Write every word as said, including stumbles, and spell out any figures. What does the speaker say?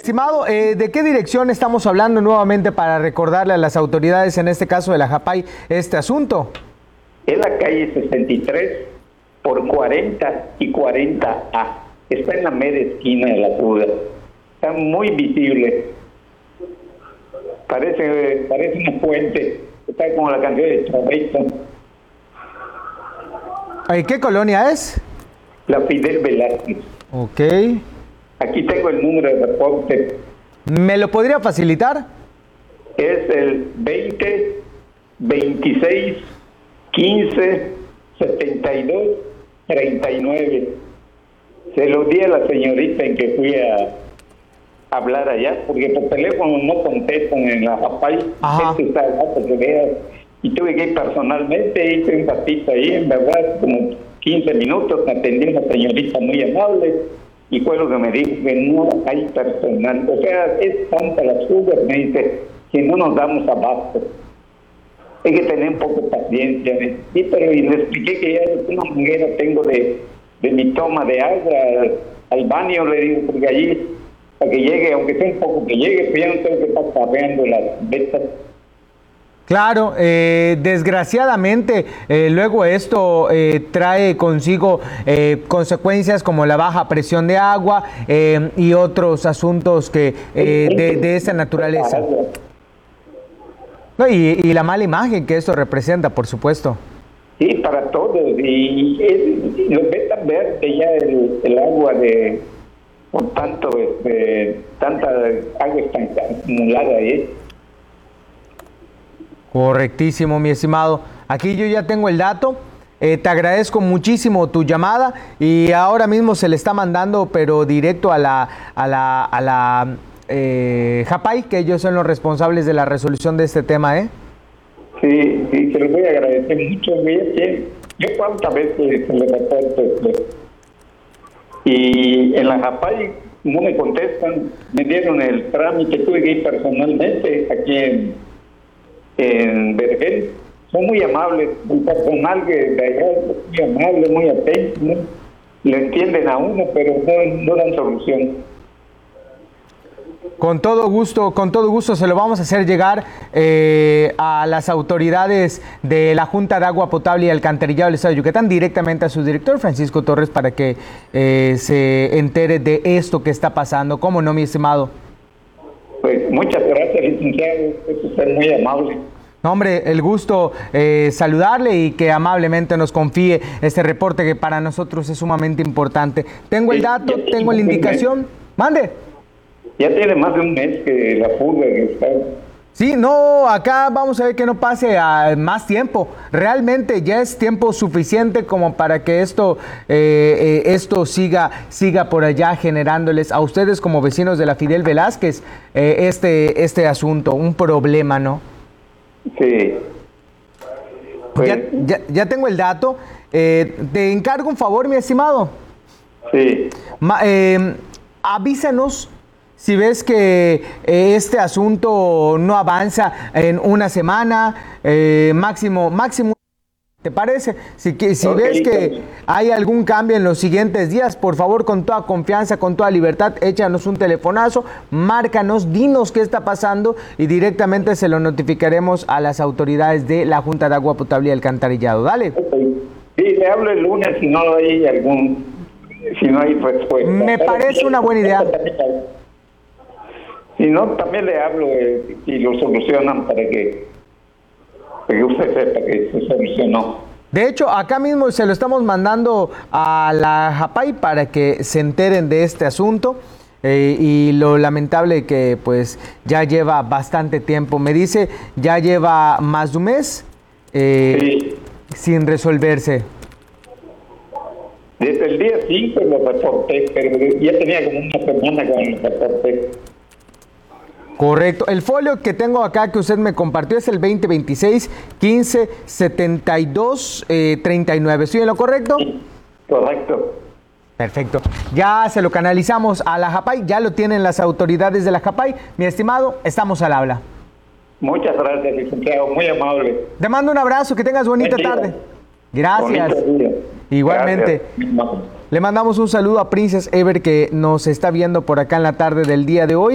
Estimado, eh, ¿de qué dirección estamos hablando nuevamente para recordarle a las autoridades, en este caso de la Japay, este asunto? Es la calle sesenta y tres por cuarenta y cuarenta A. Está en la media esquina de la fuga. Está muy visible. Parece, parece una fuente. Está como la canción de Chavito. ¿Qué colonia es? La Fidel Velázquez. Ok. Aquí tengo el número de reporte. ¿Me lo podría facilitar? Es el veinte, veintiséis, quince, setenta y dos, treinta y nueve. Se lo di a la señorita en que fui a hablar allá, porque por teléfono no contestan en la Japay. Esto está alto que veas. Y tuve que ir personalmente, hice un ratito ahí, en verdad, como quince minutos, me atendió una señorita muy amable, y fue lo que me dijo, que no hay personal. O sea, es tanta la fuga, me dice, que no nos damos abasto. Hay que tener un poco de paciencia. ¿eh? Sí, pero y le expliqué que ya una manguera tengo de, de mi toma de agua al, al baño, le digo, porque allí, para que llegue, aunque sea un poco que llegue, pues ya no tengo que estar carreando las vetas. Claro, eh, desgraciadamente eh, luego esto eh, trae consigo eh, consecuencias como la baja presión de agua eh, y otros asuntos que eh, de, de esa naturaleza. No, y, y la mala imagen que esto representa, por supuesto. Sí, para todos. Y, y lo ve tan verde ya el, el agua de por tanto, este, tanta agua estancada, acumulada ahí. Correctísimo, mi estimado. Aquí yo ya tengo el dato. Eh, te agradezco muchísimo tu llamada y ahora mismo se le está mandando, pero directo a la a la a la eh, Japay, que ellos son los responsables de la resolución de este tema, ¿eh? Sí, sí, se lo voy a agradecer mucho. Yo cuántas veces se le reporto esto. Y en la Japay no me contestan, me dieron el trámite, tuve que ir personalmente aquí en en Vergel. Son muy amables, el personal de allá es muy amable, muy atento, ¿no? Le entienden a uno, pero no, no dan solución. Con todo gusto, con todo gusto se lo vamos a hacer llegar eh, a las autoridades de la Junta de Agua Potable y Alcantarillado del Estado de Yucatán, directamente a su director, Francisco Torres, para que eh, se entere de esto que está pasando. ¿Cómo no, mi estimado? Pues muchas gracias, licenciado. Es usted muy amable. No, hombre, el gusto eh, saludarle y que amablemente nos confíe este reporte que para nosotros es sumamente importante. Tengo el dato, sí, tengo la indicación. Mande. Ya tiene más de un mes que la fuga está. Sí, no, acá vamos a ver que no pase a más tiempo. Realmente ya es tiempo suficiente como para que esto, eh, eh, esto siga, siga por allá generándoles a ustedes como vecinos de la Fidel Velázquez eh, este, este asunto, un problema, ¿no? Sí. Pues, ya, ya, ya tengo el dato. Eh, te encargo un favor, mi estimado. Sí. Ma, eh, avísanos si ves que eh, este asunto no avanza en una semana, eh, máximo, máximo, ¿te parece? Si, si okay, ves que hay algún cambio en los siguientes días, por favor, con toda confianza, con toda libertad, échanos un telefonazo, márcanos, dinos qué está pasando y directamente se lo notificaremos a las autoridades de la Junta de Agua Potable y Alcantarillado. Dale. Okay. Sí, le hablo el lunes si no hay algún, si no hay respuesta. Me parece una buena idea. Si no, también le hablo eh, y lo solucionan para que, para que usted sepa que se solucionó. De hecho, acá mismo se lo estamos mandando a la Japay para que se enteren de este asunto eh, y lo lamentable que pues ya lleva bastante tiempo. Me dice, ya lleva más de un mes eh, sí. sin resolverse. Desde el día cinco lo reporté, pero ya tenía como una semana con el reporte. Correcto. El folio que tengo acá que usted me compartió es el veinte veintiséis quince setenta y dos treinta y nueve. ¿Estoy en lo correcto? Sí, correcto. Perfecto. Ya se lo canalizamos a la Japay, ya lo tienen las autoridades de la Japay. Mi estimado, estamos al habla. Muchas gracias, licenciado. Muy amable. Te mando un abrazo, que tengas bonita Buen tarde. Día. Gracias. Igualmente. Gracias. Le mandamos un saludo a Princess Ever que nos está viendo por acá en la tarde del día de hoy.